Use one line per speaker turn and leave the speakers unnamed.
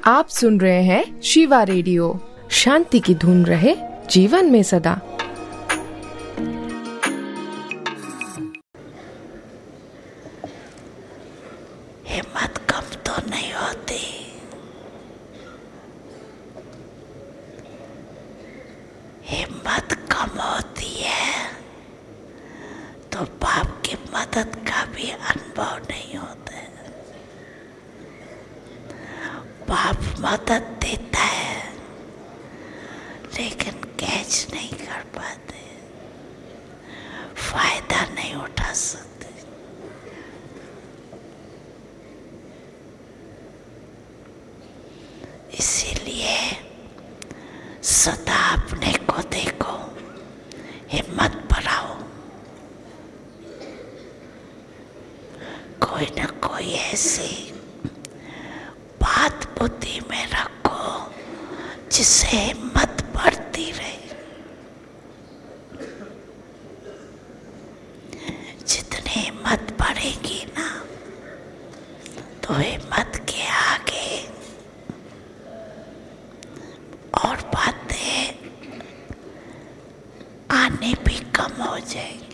आप सुन रहे हैं शिवा रेडियो। शांति की धुन रहे जीवन में सदा।
हिम्मत कम तो नहीं होती, हिम्मत कम होती है तो बाप की मदद का भी अनुभव नहीं होता। बाप मदद देता है लेकिन कैच नहीं कर पाते, फायदा नहीं उठा सकते। इसीलिए सदा अपने को देखो, हिम्मत बढ़ाओ, कोई न कोई ऐसी बात बुद्धि में रखो जिससे हिम्मत बढ़ती रहे। जितनी हिम्मत बढ़ेगी ना, तो हिम्मत के आगे और बातें आने भी कम हो जाएंगी।